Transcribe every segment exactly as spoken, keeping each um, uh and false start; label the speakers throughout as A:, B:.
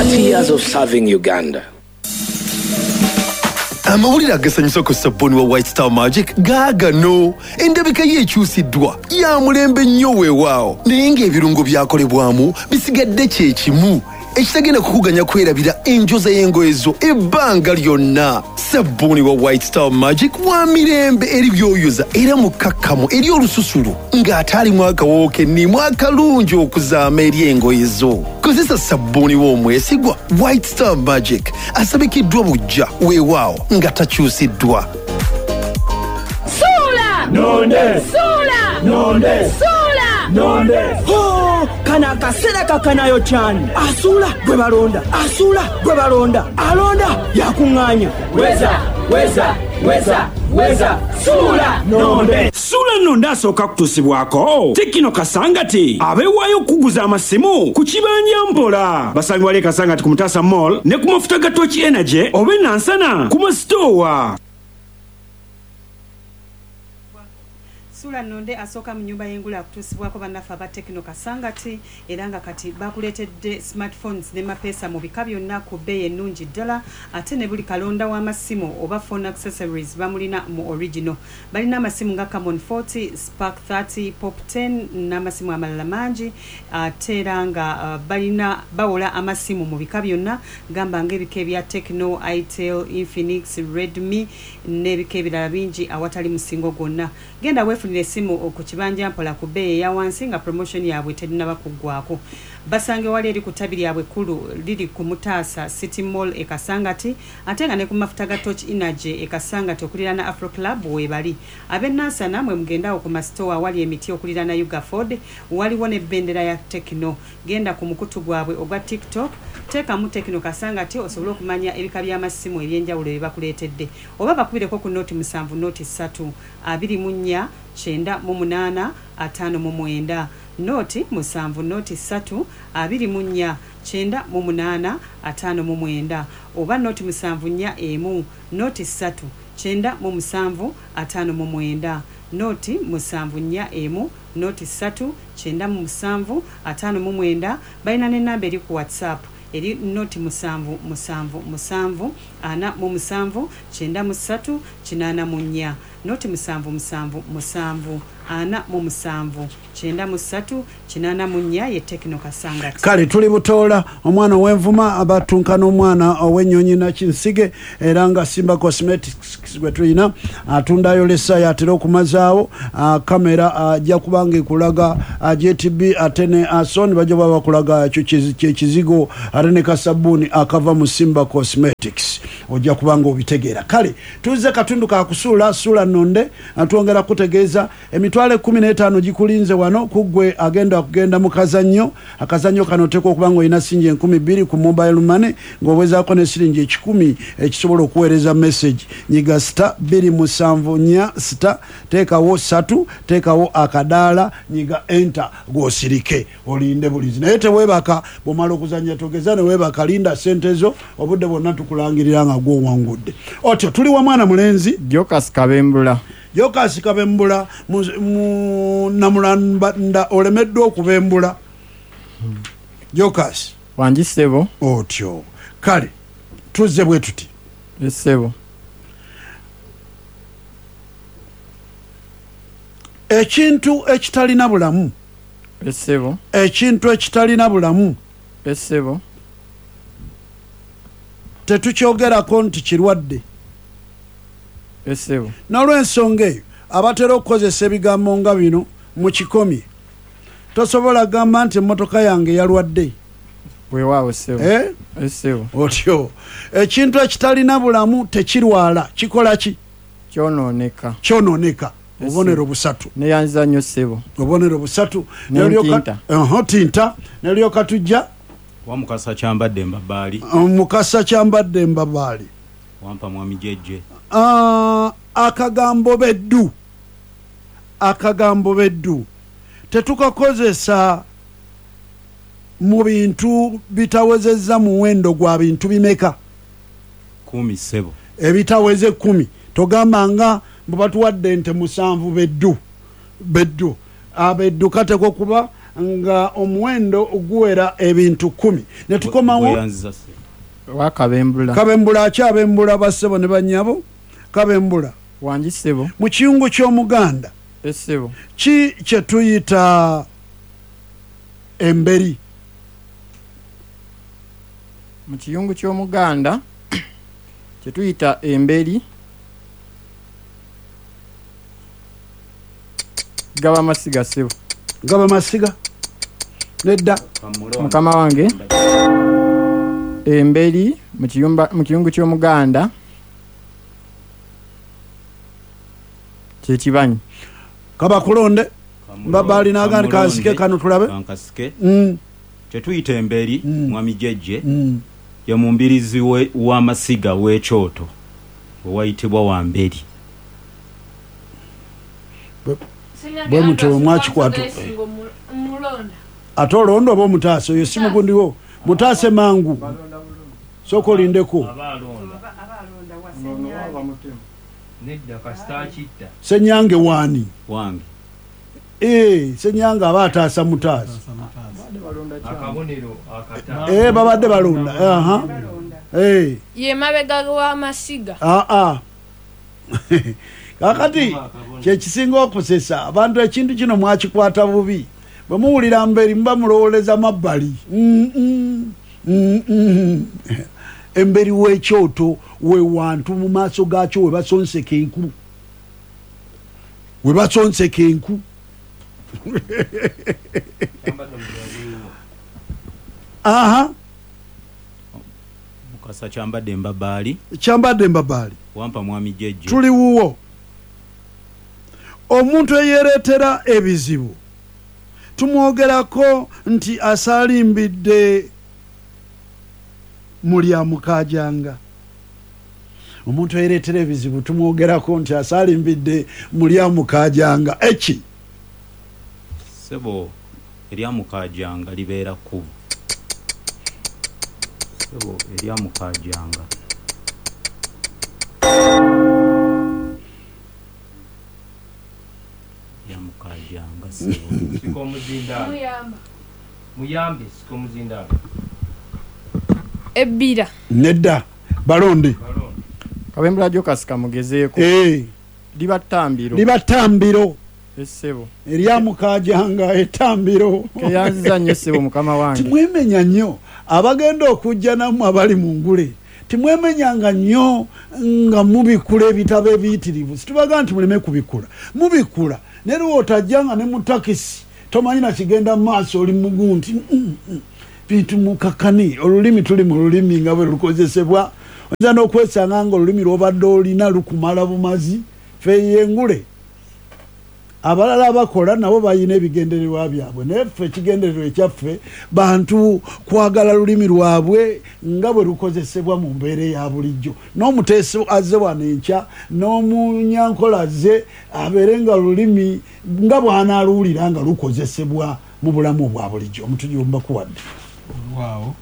A: forty years of serving Uganda.
B: Amawulire agasanyusa ku sabuni wa White Star Magic gaagano endabika ye ekyusiddwa ya mulembe nnyo weewaawo naye ng'ebirungo byakolebwamu bisigadde kye kimu ekitagenda kukuganya kwerabira enjoza y'engoye zo ebbanga lyonna. Sabuni wa White Star Magic wa mirembe eri byoyoza era mukakkamu eri olususulu ng'ate alimu akawoowo kennimu akalungi okuzaama eri engoye zo. Kozesa sabuni w'omwesigwa White Star Magic asabikiddwa bujja weewaawo nga takyusiddwa.
C: Sula!
D: Nonde!
C: Sula!
D: Nonde!
C: Sula!
D: Nonde!
E: Oh, kana kasera kakanayo cyane. Asula gwe balonda. Asula gwe balonda. Alonda yakunganya.
D: Weza! Weza! Weza! Weza! Sula! Nonde!
E: Sula nonde asooka kutusibwako. Tekino Kasangati abeewaayo kuguza amasimu ku kibanja mpola. Basangi wali Kasangati ku Mutasa Mall ne ku mafuta ga Torch Energy obe nansana ku masitowa.
F: Sula nonde asooka mu nyumba y'engula akutuusibwako bannaffe aba Tekino Kasangati era nga kati bakuleetedde smartphones ne mapeesa mu bika byonna ku bbeeyi ennungi ddala ate ne buli kalonda w'amasimu oba phone accessories bamulina mu original. Balina amasimu nga Camon forty, Spark thirty, Pop ten n'amasimu amalala mangi ate era nga uh, balina bawola amasimu mu bika byonna gamba ng'ebika ebya Tekino, Itel, Infinix, Redmi n'ebika ebirala bingi awatali musingo gwonna. Genda weefunire esimu ku kibanja mpola ku bbeeyi eya wansi nga promotion yaabwe terinaba kuggwako. Basange wali eri ku ttabi lyabwe kkulu liri ku Mutaasa City Mall e Kasangati ate nga ne ku mafuta ga Torch Energy e Kasangati okuliraana Afro Club weebali. Ab'e Nansana mwe mugendawo ku masitowa wali emiti okuliraana Yuga Ford waliwo n'ebbendera ya Tekino. Genda ku mukutu gwabwe ogwa TikTok teekamu Tekino Kasangati osobole okumanya ebika by'amasimu eby'enjawulo bye bakuleetedde oba bakubireko ku nooti musanvu nooti ssatu abiri mu nnya kyenda mu munaana ataano mu mwenda. Noti musanvu noti ssatu abiri mu nnya kyenda mu munaana ataano mu mwenda oba noti musanvu nnya emu noti ssatu kyenda mu musanvu ataano mu mwenda. Noti musanvu nnya emu noti ssatu kyenda mu musanvu ataano mu mwenda. Balina n'ennamba eri ku WhatsApp eri noti musanvu musanvu musanvu ana mu musanvu kyenda mu ssatu kinaana mu nnya. Noti musanvu musanvu musanvu ana mu musanvu kyenda mu ssatu kinaana mu nnya ye Tekino Kasangati.
G: Kale tuli butoola omwana w'envuma abatunkana omwana ow'ennyonyi nakinsige era nga Simba Cosmetics gwe tulina atundayo lesa yatera okumazaawo kamera ajja kubanga ekulaga J T B ate ne Sony bajja baba bakulaga ekizigo ate ne kasabuni akava mu Simba Cosmetics ojja kubanga obitegeera. Kale tuze katundu ka kusuula Sula nonde atwongera kutegeeza emitwale kumi n'etaano gikulinze wano kugwe agenda kugenda mu kazannyo. Akazannyo kano teko okubanga olina singi enkumi bbiri ku mobile money ng'owezaako ne siringi ekikumi ekisobola okuweereza message. Nyiga sita bbiri musanvu nnya sita teekawo ssatu teekawo akadaala nyiga enter gw'osirike olinde bulizi naye teweebaka bw'omala okuzannya togeza ne weebaka linda ssente zo obudde bwonna tukulangirira nga gw'owangudde. Otyo tuli wa mwana mulenzi
H: Jokas Kabembula.
G: Jokas Kabembula mu namulanda olemeddwa okubembula. Jokas
H: wangi sebo
G: otyo kale tuzze bwe tuti
H: sebo
G: ekintu ekitalina bulamu
H: sebo
G: ekintu ekitalina bulamu
H: sebo
G: tetukyogerako nti kirwadde.
H: Esebo.
G: N'olw'ensonga eyo abatera okukozesa ebigambo nga bino mu kikomi tosobola gamba nti emmotoka yange yalwadde.
H: Weewaawo sebo.
G: Eh?
H: Esebo.
G: Otyo ekintu ekitalina bulamu tekirwala kikola ki?
H: Kyonooneka.
G: Kyonooneka. Obubonero busatu.
H: Neyanziza nnyo sebo.
G: Obubonero busatu.
H: N'entinta.
G: Eho tinta. Neryoka tujja.
I: Wa Mukasa kyambadde Mbabaali.
G: Mukasa kyambadde Mbabaali.
I: Wampa mwami Jeje.
G: Uh, akagambo beddu akagambo beddu tetukakozesa mu bintu bitawezezza muwendo gwa bintu bimeka
I: kumi sebo
G: ebitaweze kumi togamba nga batuwadde nte musanvu beddu beddu abeddu kateko kuba nga omuwendo guwera ebintu kumi ne tukomawo
H: wakabembula
G: kabembula akyabembula bassebo ne bannyabo kabembula
H: wangi ssebo
G: mu kiyungu ky'omuganda
H: essebo
G: ki kye tuyita emberi
H: mu kiyungu ky'omuganda kye tuyita emberi gaba masiga ssebo
G: gaba masiga nedda
H: mukama wange emberi mu kiyumba mu kiyungu ky'omuganda kyekibanyi
G: kaba kulonde mbabali n'agandi kasike kano tulabe
I: kankasike
G: mm.
I: kyetuyita emberi
G: mm.
I: mwami jejje
G: mm.
I: ye mumbirizi w'amasiga w'ekyoto wewayitibwa wamberi
G: bwe mutwe mwakikwata ate olonda oba omutaasa oyo si mugundiwo mutaase mangu sooka olindeko senyange waani
I: wange
G: ee senyange aba ataasa mutaasa ee babadde balonda aha ee
C: ye mabega w'amasiga
G: aa kakati kyekisinga okusesa abantu ekintu kino mwakikwata bubi bwe muwulira mberi muba mulowoleza mabbali mm -mm. Mm -mm. emberi w'ekyoto we wantu mu maaso gaakyo we basonseka enku we basonseka enku aha
I: mukasa kyambadde mbabaali
G: kyambadde mbabaali
I: wampa mwami jejje
G: tuli wuwo omuntu eyereetera ebizibu tumwogerako nti asaalimbidde mulyamukajanga omuntu eyereetera ebizibu tumwogerako nti asaalimbidde mulyamukajanga eki
I: sebo eryamukajanga libeera ku sebo eryamukajanga eryamukajanga sebo
D: siko muzindalo muyamba muyambe siko muzindalo
C: ebbira
G: nedda balonde
H: kabembula jo kasika mugezeeko
G: ee
H: liba ttambiro
G: liba ttambiro
H: essebo
G: eryamukajanga ettambiro
H: keyanziza nnyo essebo mukama wange
G: timwemenya nnyo abagenda okujja nammwe abali mu ngule timwemenyanga nnyo nga mubikula ebitabo ebiyitirivu situbaga nti muleme kubikula mubikula neruwo otajjanga ne mu takisi tomanyi nakigenda mu maaso oli mugu nti mm, mm. bintu mukakani olulimi tuli mu lulimi nga bwe lukozesebwa oyinza n'okwesanga nga olulimi lwobadde olina lukumala bumazi feyengule abalala abakola nabo bayina ebigendererwa byabwe naye ffe ekigendererwa ekyaffe bantu kwagala lulimi lwabwe nga bwe lukozesebwa mu mbeera eya bulijjo n'omuteesi azze wano enkya n'omunyankola azze abeere nga lulimi nga bw'anaaluwulira nga lukozesebwa mu bulamu obwa bulijjo omutujumba kuwadde
J: waawo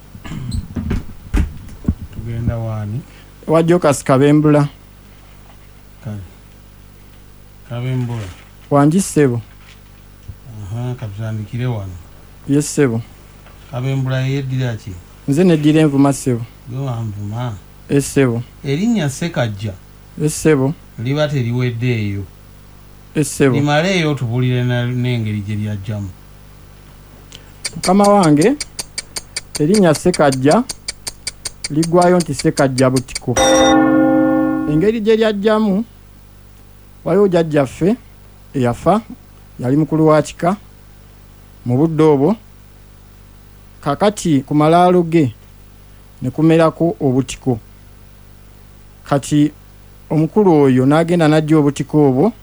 J: tugenda waani
H: wajjo kasi kabembula
J: kale kabembula
H: wangi ssebo
J: aha katutandikire wano
H: ye ssebo
J: kabembula yeddira ki
H: nze neddira envuma ssebo
J: gwe wanvuma
H: essebo
J: erinnya Ssekajja
H: essebo
J: liba teriwedde eyo
H: essebo
J: limaleeyo otubulire n'engeri gye lyajjamu
H: mukama wange erinnya Ssekajja ligwayo nti Ssekajja butiko engeri gye lyajjamu waliwo jjajjaffe eyafa yali mukulu wa kika mu budde obwo kakati ku malaalo ge ne kumerako obutiko kati omukulu oyo n'agenda n'ajja obutiko obwo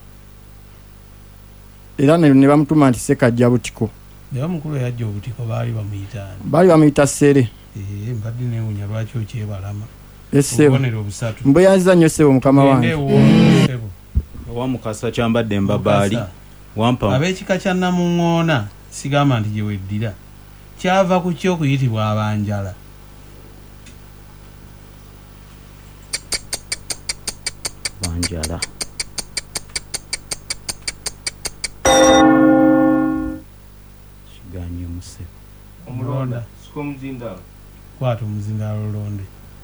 H: era ne bamutuma nti Ssekajja butiko
J: naye omukulu yajja obutiko baali bamuyitaani
H: baali bamuyita ssere
J: ee mbadde neewunya lwaki okyebalama
H: essebo
J: obubonero busatu
H: mbweyanziza nnyo ssebo mukama wange
I: wamukasa kyambadde mbabaali wampa
J: ab'ekika kya Namuŋŋoona sigamba nti gye weddira kyava ku ky'okuyitibwa abanjala
I: banjala muse
J: omulonda
D: siko muzindalo
J: kwata omuzindalo londe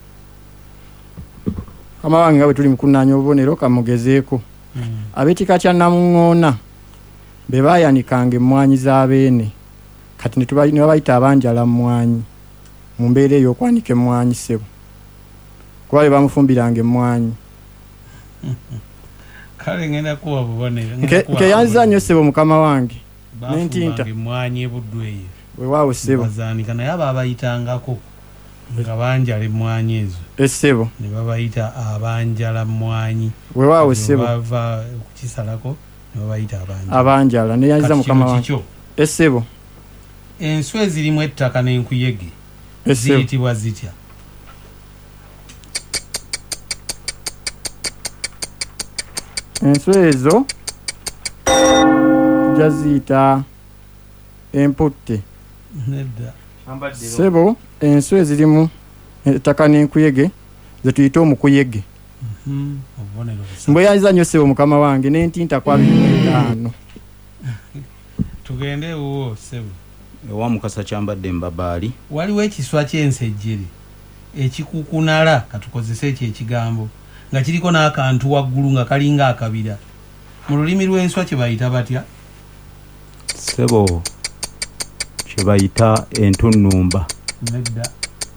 H: kama wange nga bwe tuli mukunnanya obubonero kamugezeeko
J: mm.
H: ab'ekika kya Namuŋŋoona be baayanikanga emmwanyi z'abeene kati ne babayita abanjala mmwanyi mu mbeera ey'okwanika emmwanyi ssebo kuba be bamufumbiranga emmwanyi
J: kale ngenda kuwa bubonero
H: nkeyanziza nnyo ssebo mukama wange
J: nentinta emmwanyi ebuddu eyo
H: weewaawo ssebo
J: bazaanika naye aba abayitangako nga banjala emmwanyi ezo
H: essebo
J: ne babayita abanjala mmwanyi
H: weewaawo ssebo
J: bava kukisalako ne babayita abanjala
H: abanjala neyanziza mukama wange essebo
J: enswa ezirimu ettaka n'enkuyege ziyitibwa zitya
H: enswa ezo tujja ziyita emputte
J: nedda
H: ssebo enswa ezirimu ettaka n'enkuyege ze tuyita omukuyege mbweyanziza nnyo ssebo mukama wange n'entinta kwa abiri mu etaano
J: tugende ewuwo ssebo
I: ewa mukasa kyambadde mbabaali
J: waliwo ekiswa ky'ensejjere ekikukunala katukozese ekyo ekigambo nga kiriko n'akantu waggulu nga kalinga akabira mu lulimi lw'enswa kye bayita batya
I: ssebo kye bayita entunnumba
J: nedda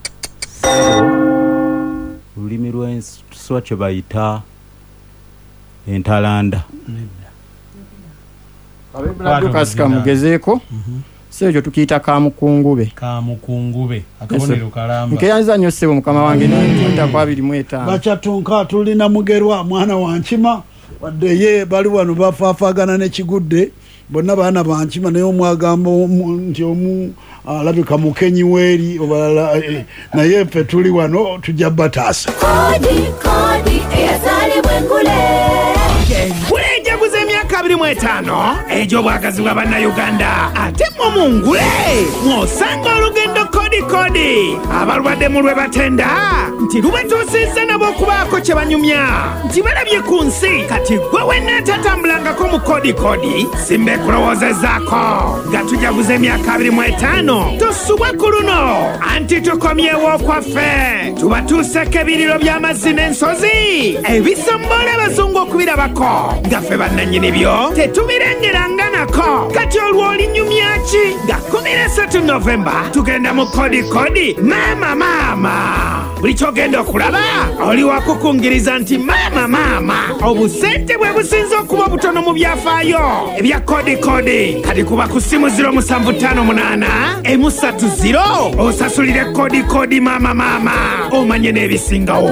I: olulimi lw'enswa kye bayita entalanda
J: nedda
H: abebuladdukasika mugezeeko si ekyo tukiyita kamukungube
J: kamukungube akabonero kalamba
H: nkeyanziza nnyo ssebo mukama wange nentinta kwa abiri mu etaano
G: bakyatunka tulina mugerwa mwana wa nkima wadde ye bali wano bafaafaagana n'ekigudde bonna baana ba nkima naye omwagamba nti omu alabika mukenyi weeri obalala naye ffe tuli wano tujja bataasa
K: kodi kodi eyazaalibwa engule
L: engule ejaguza emyaka abiri mu etaano egy'obwagazi bwa bannayuganda ate mwo mu ngule mw'osanga olugendo kodi kodi abalwadde mu lwe batenda nti lubatuusizza nabo okubaako kye banyumya nti balabye ku nsi kati gwe wenneetatambulangako mu kodi kodi simba ekulowoozezaako nga tujaguza emyaka abiri mu etaano tosubwa ku luno anti tukomyewo okwaffe tubatuuseko ebiriro by'amazzi n'ensozi ebisomboola abazungu okubirabako nga ffe bannannyini byo tetubirengeranga nako kati olwo olinyumya ki nga kumi n'esatu novemba tugenda mu kodi kodi maama maama buli kyogenda okulaba oli wakukungiriza nti maama maama obusente bwe businza okuba obutono mu byafaayo ebya kodi kodi kati kuba ku simu ziro musanvu ttaano munaana emu ssatu ziro osasulire kodi kodi maama maama omanye n'ebisingawo